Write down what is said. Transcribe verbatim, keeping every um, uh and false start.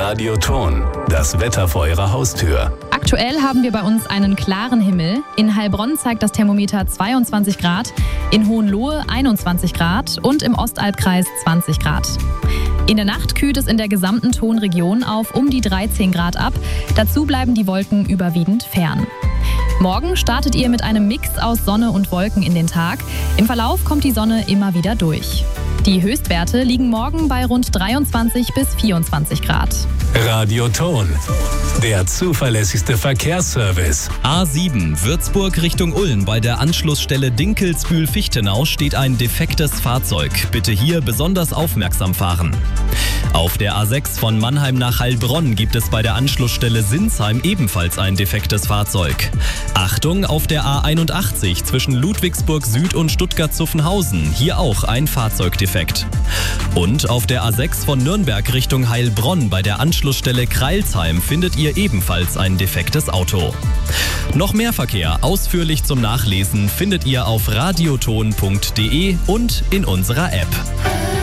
Radioton, das Wetter vor Ihrer Haustür. Aktuell haben wir bei uns einen klaren Himmel. In Heilbronn zeigt das Thermometer zweiundzwanzig Grad, in Hohenlohe einundzwanzig Grad und im Ostalbkreis zwanzig Grad. In der Nacht kühlt es in der gesamten Tonregion auf um die dreizehn Grad ab. Dazu bleiben die Wolken überwiegend fern. Morgen startet ihr mit einem Mix aus Sonne und Wolken in den Tag. Im Verlauf kommt die Sonne immer wieder durch. Die Höchstwerte liegen morgen bei rund dreiundzwanzig bis vierundzwanzig Grad. Radioton, der zuverlässigste Verkehrsservice. A sieben Würzburg Richtung Ulm. Bei der Anschlussstelle Dinkelsbühl-Fichtenau steht ein defektes Fahrzeug. Bitte hier besonders aufmerksam fahren. Auf der A sechs von Mannheim nach Heilbronn gibt es bei der Anschlussstelle Sinsheim ebenfalls ein defektes Fahrzeug. Achtung, auf der A einundachtzig zwischen Ludwigsburg Süd und Stuttgart-Zuffenhausen. Hier auch ein Fahrzeugdefekt. Und auf der A sechs von Nürnberg Richtung Heilbronn bei der Anschlussstelle Kreilsheim findet ihr ebenfalls ein defektes Auto. Noch mehr Verkehr ausführlich zum Nachlesen findet ihr auf radioton punkt de und in unserer App.